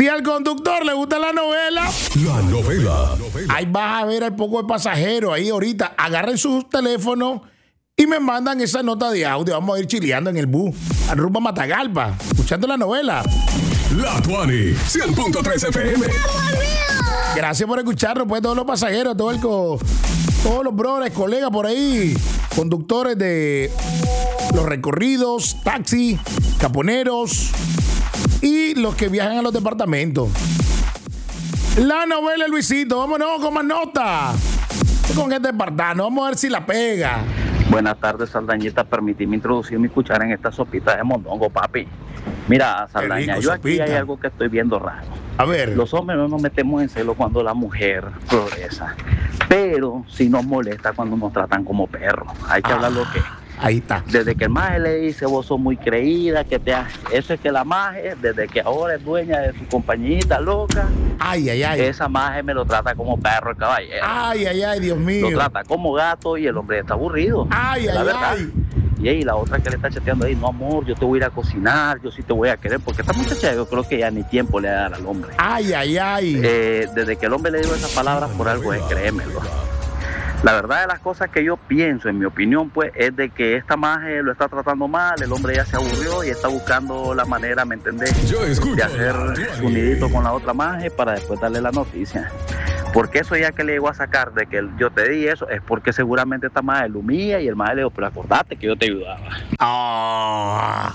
Si al conductor le gusta la novela, ahí vas a ver al poco de pasajeros ahí ahorita. Agarren sus teléfonos y me mandan esa nota de audio. Vamos a ir chileando en el bus, al rumbo a Matagalpa, escuchando la novela. La Tuani, 100.3 FM. Gracias por escucharnos, pues, todos los pasajeros, todos los brothers, colegas por ahí, conductores de los recorridos, taxi, caponeros y los que viajan a los departamentos. La novela Luisito, vámonos con más nota. Con este espartano, vamos a ver si la pega. Buenas tardes, Saldañita. Permitime introducir mi cuchara en esta sopita de mondongo, papi. Mira, Saldaña, rico, yo aquí sopita. hay algo que estoy viendo raro. A ver. Los hombres no nos metemos en celo cuando la mujer progresa, pero sí nos molesta cuando nos tratan como perros. Hay que hablar lo que... Ahí está. Desde que el maje le dice, vos sos muy creída, eso es que la maje, desde que ahora es dueña de su compañita loca, Ay. esa maje me lo trata como perro el caballero. Ay, Dios mío. Lo trata como gato y el hombre está aburrido. La verdad. Y la otra que le está chateando ahí, no amor, yo te voy a ir a cocinar, yo sí te voy a querer, porque esta muchacha yo creo que ya ni tiempo le da al hombre. Ay. Desde que el hombre le dijo esas palabras, por algo es, créemelo. La verdad de las cosas que yo pienso, en mi opinión, pues, es de que esta maje lo está tratando mal, el hombre ya se aburrió y está buscando la manera, ¿me entendés?, de hacer su nidito con la otra maje para después darle la noticia. Porque eso ya que le llegó a sacar de que yo te di eso, es porque seguramente esta maje lo humilla y el maje le dijo, pero acordate que yo te ayudaba. Oh.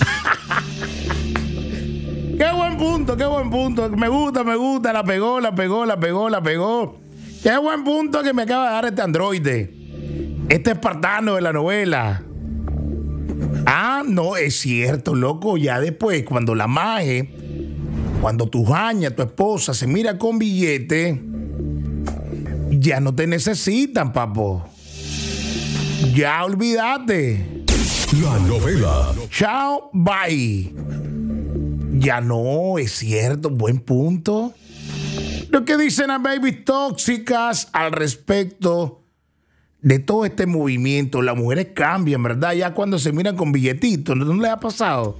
Qué buen punto. Me gusta, la pegó. Qué buen punto que me acaba de dar este androide. Este espartano de la novela. No, es cierto, loco. Ya después, cuando la maje, cuando tu jaña, tu esposa, se mira con billete, ya no te necesitan, papo. Ya olvídate. La novela. Chao, bye. Ya no, es cierto, buen punto. Lo que dicen las babies tóxicas al respecto de todo este movimiento. Las mujeres cambian, ¿verdad? Ya cuando se miran con billetitos, ¿no les ha pasado?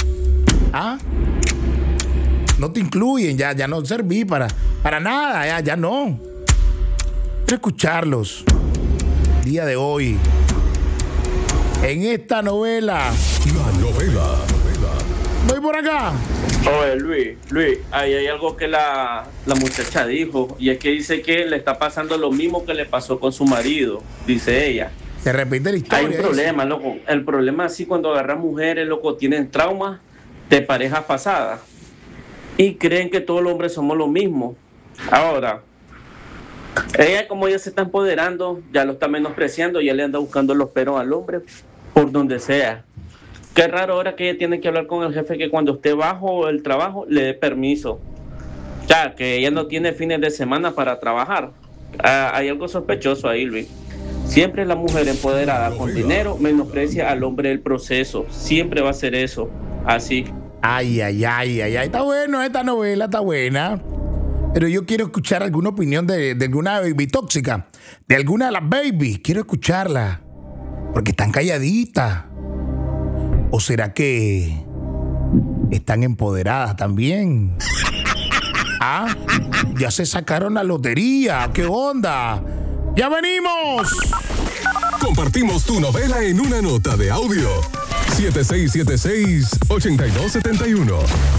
No te incluyen, ya no serví para nada, ya no. Quiero escucharlos el día de hoy en esta novela. La novela. Voy por acá. Oye, Luis, ahí hay algo que la muchacha dijo, y es que dice que le está pasando lo mismo que le pasó con su marido, dice ella. Se repite la historia. Hay un problema, loco. El problema es si cuando agarran mujeres, loco, tienen traumas de parejas pasadas y creen que todos los hombres somos lo mismo. Ahora, como ella se está empoderando, ya lo está menospreciando, ya le anda buscando los peros al hombre por donde sea. Qué raro ahora que ella tiene que hablar con el jefe que cuando esté bajo el trabajo le dé permiso. Ya, que ella no tiene fines de semana para trabajar. Hay algo sospechoso ahí, Luis. Siempre la mujer empoderada con dinero menosprecia al hombre del proceso. Siempre va a ser eso. Así. Ay. Está bueno, esta novela está buena. Pero yo quiero escuchar alguna opinión de alguna baby tóxica. De alguna de las babies. Quiero escucharla. Porque están calladitas. ¿O será que están empoderadas también? Ya se sacaron la lotería. ¿Qué onda? ¡Ya venimos! Compartimos tu novela en una nota de audio. 7676-8271